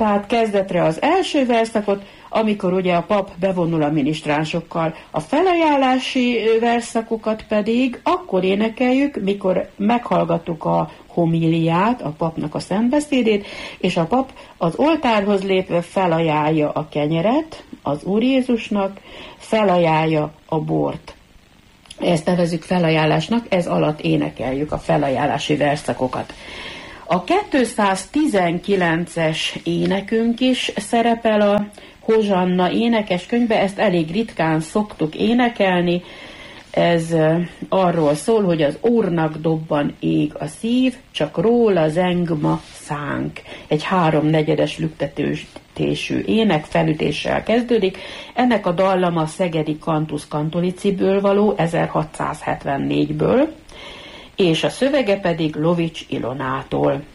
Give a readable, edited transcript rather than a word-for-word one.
tehát kezdetre az első verszakot, amikor ugye a pap bevonul a minisztránsokkal. A felajánlási verszakokat pedig akkor énekeljük, mikor meghallgattuk a homíliát, a papnak a szentbeszédét, és a pap az oltárhoz lépve felajánlja a kenyeret az Úr Jézusnak, felajánlja a bort. Ezt nevezzük felajánlásnak, ez alatt énekeljük a felajánlási verszakokat. A 219-es énekünk is szerepel a Hozsanna énekeskönyvbe, ezt elég ritkán szoktuk énekelni. Ez arról szól, hogy az Úrnak dobban ég a szív, csak róla zeng ma szánk. Egy 3/4 lüktetésű ének felütéssel kezdődik. Ennek a dallama a szegedi Cantus Cantoliciből való, 1674-ből, és a szövege pedig Lovics Ilonától.